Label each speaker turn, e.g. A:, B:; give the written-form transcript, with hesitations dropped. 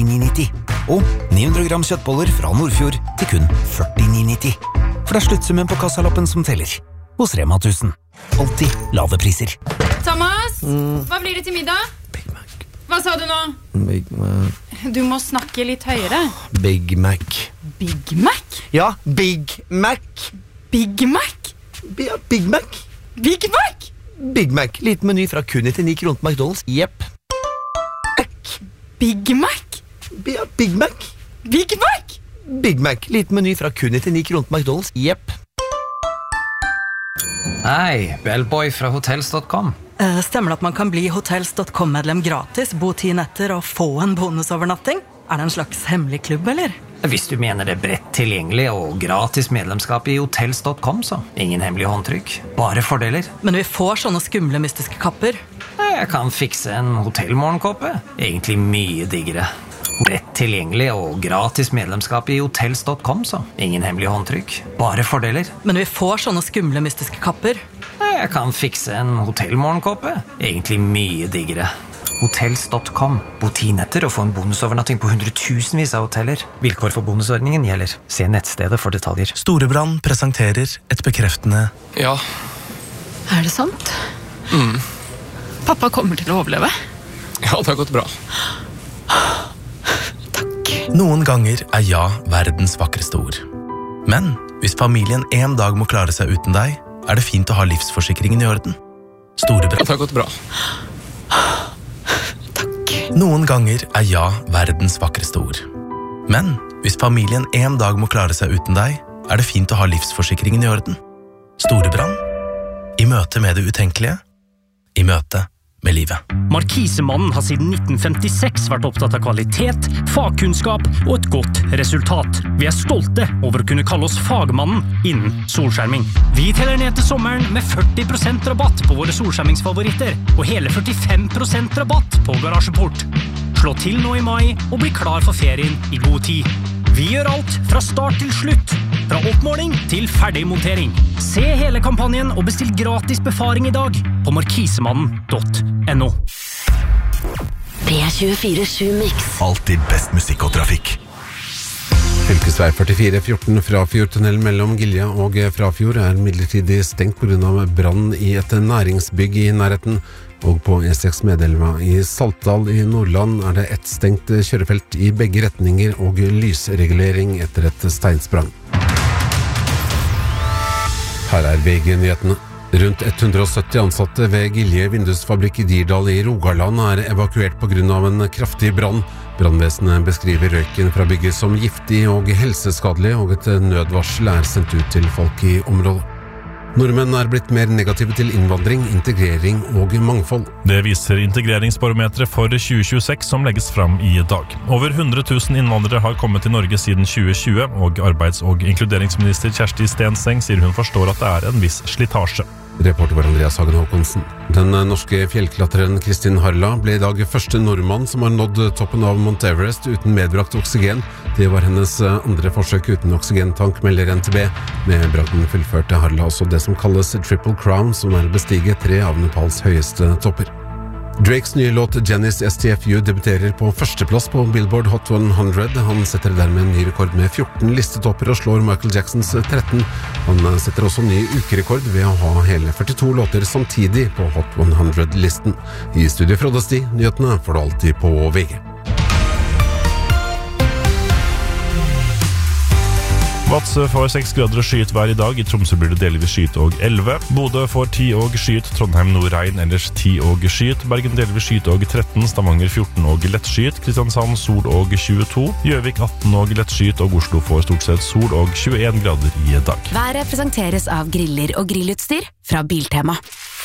A: 49,90. Og 900 gram kjøttboller fra Nordfjord til kun 49,90. For det sluttsummen på kassalappen som teller. Hos Rema 1000. Alltid lave priser.
B: Thomas, hva blir det til middag?
C: Big Mac.
B: Hva sa du nå?
C: Big Mac.
B: Du må snakke litt høyere.
C: Big Mac.
B: Big Mac?
C: Ja, Big Mac.
B: Big Mac?
C: Ja, Big Mac.
B: Big Mac?
C: Big Mac. Liten meny fra kun 99 kroner på McDonald's. Jepp.
B: Big Mac?
C: Ja, Big Mac.
B: Big Mac?
C: Big Mac. Liten meny fra kun 99 kroner på McDonald's. Jepp.
D: Hei, Bellboy fra hotels.com.
E: Stemmer det at man kan bli hotels.com-medlem gratis, bo 10 netter og få en bonusovernatting? Er det en slags hemmelig klubb, eller?
D: Hvis du mener det bredt tilgjengelig og gratis medlemskap i hotels.com, så ingen hemmelig håndtrykk, bare fordeler.
E: Men vi får sånne skumle mystiske kapper.
D: Jeg kan fikse en hotellmorgenkåpe, egentlig mye diggere. Bredt tilgjengelig og gratis medlemskap i hotels.com, så ingen hemmelig håndtrykk, bare fordeler.
E: Men vi får sånne skumle mystiske kapper.
D: Jeg kan fikse en hotellmorgenkåpe, egentlig mye diggere. Hotels.com. Bo 10 netter og få en bonusovernatting på 100,000vis av hoteller. Vilkår for bonusordningen gjelder. Se nettstedet for detaljer.
F: Storebrand presenterer et bekreftende
G: Ja.
B: Er det sant? Pappa kommer til å overleve.
G: Ja, det har gått bra.
F: Noen ganger er ja verdens vakreste ord. Men hvis familien en dag må klare seg uten deg, er det fint å ha livsforsikringen i orden. Storebrand.
G: Det har gått bra.
F: Noen ganger er ja verdens vakreste ord. Men hvis familien en dag må klare seg uten deg, er det fint å ha livsforsikringen i orden. Storebrand. I møte med det utenkelige. I møte med livet.
H: Markisemannen har siden 1956 vært opptatt av kvalitet, fagkunnskap og et godt resultat. Vi er stolte over å kunne kalle oss fagmannen innen solskjerming. Vi teller ned til sommeren med 40% rabatt på våre solskjermingsfavoritter, og hele 45% rabatt på garasjeport. Slå til nå i mai og bli klar for ferien i god tid. Vi gjør alt fra start til slutt, fra oppmåling til ferdigmontering. Se hele kampanjen og bestill gratis befaring i dag på markisemannen.no.
I: P24 Mix.
J: Alltid best musikk og trafikk. Fylkesvei 4414 Frafjordtunnelen mellom Gilja og Frafjord er midlertidig stengt på grunn av brann i et næringsbygg i nærheten. Og på E6 Medelva i Saltdal i Nordland er det ett stengt kjørefelt i begge retninger og lysregulering etter et steinsprang. Her er VG-nyhetene. Rundt 170 ansatte ved Gilje vindusfabrikk i Dirdal i Rogaland er evakuert på grunn av en kraftig brann. Brannvesenet beskriver røyken fra bygget som giftig og helseskadelig, og et nødvarsel er sendt ut til folk i området. Nordmenn er blitt mer negative til innvandring, integrering og mangfold.
K: Det viser integreringsbarometeret for 2026 som legges fram i dag. Over 100 000 innvandrere har kommet til Norge siden 2020, og arbeids- og inkluderingsminister Kjersti Stenseng sier hun forstår at det er en viss slitasje.
J: Reporter var Andreas Hagen Håkonsen. Den norske fjellklatreren Kristin Harla ble i dag første nordmann som har nådd toppen av Mount Everest uten medbrakt oksygen. Det var hennes andre forsøk uten oksygentank, melder NTB. Med bragden fullførte Harla også det som kalles Triple Crown, som er bestiget 3 av Nepals høyeste topper. Drakes nye låt Jenny's STFU debuterer på førsteplass på Billboard Hot 100. Han setter dermed en ny rekord med 14 listetopper og slår Michael Jacksons 13. Han setter også ny ukerekord ved å ha hele 42 låter samtidig på Hot 100-listen. I studio Frode Sti, nyhetene får du alltid på VG.
K: Vadsø får 6 grader og skyet hver i dag. I Tromsø blir det delvis skyet og 11. Bodø får 10 og skyet. Trondheim nordregn, ellers 10 og skyet. Bergen delvis skyet og 13. Stavanger 14 og lett skyet. Kristiansand sol og 22. Gjøvik 18 og lett skyet. Og Oslo får stort sett sol og 21 grader i dag.
I: Været presenteres av griller og grillutstyr fra Biltema.